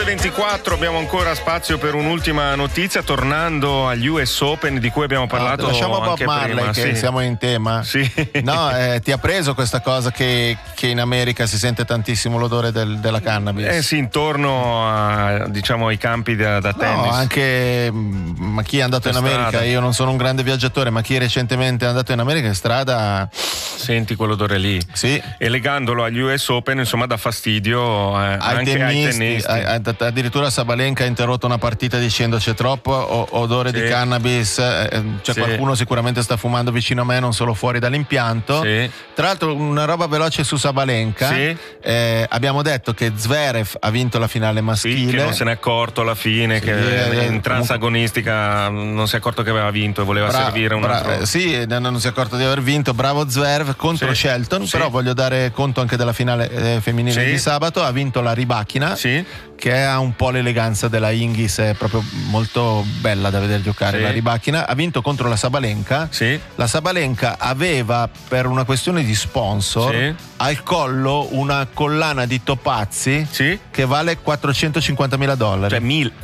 8:24, abbiamo ancora spazio per un'ultima notizia, tornando agli US Open di cui abbiamo parlato lasciamo anche Bob Marley, prima. che siamo in tema. Sì. No, ti ha preso questa cosa che in America si sente tantissimo l'odore della cannabis? Sì, intorno a, diciamo, ai campi da tennis. No, anche ma chi è andato in America, strada. io non sono un grande viaggiatore, ma chi recentemente è andato in America in strada senti quell'odore lì. Sì. E legandolo agli US Open, insomma, dà fastidio anche ai tennisti. Addirittura Sabalenka ha interrotto una partita dicendo c'è troppo odore di cannabis, qualcuno sicuramente sta fumando vicino a me, non solo fuori dall'impianto. Sì. Tra l'altro, una roba veloce su Sabalenka, abbiamo detto che Zverev ha vinto la finale maschile, che non se n'è accorto alla fine, che in transagonistica non si è accorto che aveva vinto e voleva servire un altro. Sì, non si è accorto di aver vinto, bravo Zverev contro Shelton, però voglio dare conto anche della finale femminile di sabato. Ha vinto la Rybakina, che ha un po' l'eleganza della Hingis, è proprio molto bella da vedere giocare. La Rybakina ha vinto contro la Sabalenka. La Sabalenka aveva, per una questione di sponsor, al collo una collana di topazzi che vale $450.000, cioè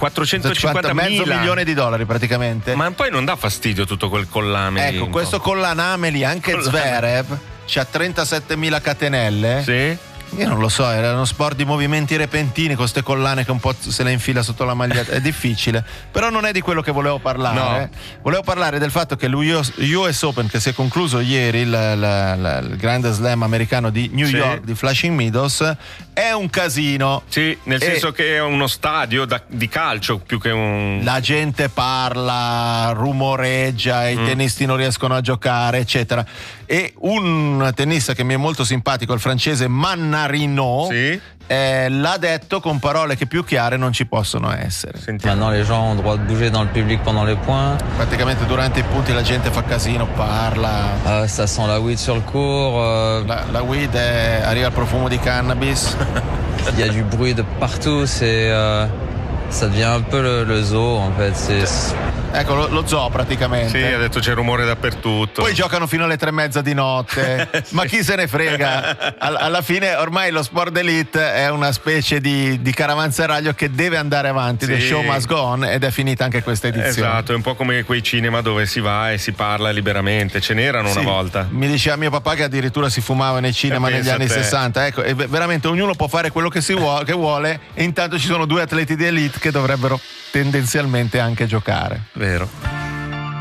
mezzo milione di dollari praticamente. Ma poi non dà fastidio tutto quel collane? Ecco, questo collanameli, anche Zverev c'ha 37.000 catenelle. Io non lo so, era uno sport di movimenti repentini con queste collane che un po' se le infila sotto la maglietta, è difficile. Però non è di quello che volevo parlare. Volevo parlare del fatto che l'US Open, che si è concluso ieri, il Grand Slam americano di New York, di Flushing Meadows, è un casino. Sì, nel senso che è uno stadio di calcio più che un... La gente parla, rumoreggia, i tennisti non riescono a giocare, eccetera. E un tennista che mi è molto simpatico, il francese Mannarino, l'ha detto con parole che più chiare non ci possono essere. Maintenant les gens ont le droit de bouger dans le public pendant les points. Praticamente durante i punti la gente fa casino, parla. Ça sent la weed sur le court. La weed arriva al profumo di cannabis. Il y a du bruit de partout, ça devient un peu le zoo en fait. Ecco, lo zoo praticamente. Sì, ha detto c'è rumore dappertutto. Poi giocano fino alle 3:30 di notte. Ma chi se ne frega? Alla fine ormai lo sport d'elite è una specie di caravanserraglio che deve andare avanti. The show must go on, ed è finita anche questa edizione. Esatto, è un po' come quei cinema dove si va e si parla liberamente. Ce n'erano una volta. Mi diceva mio papà che addirittura si fumava nei cinema negli anni 60. Ecco, e veramente ognuno può fare quello che vuole, e intanto ci sono due atleti di elite che dovrebbero tendenzialmente anche giocare. Vero.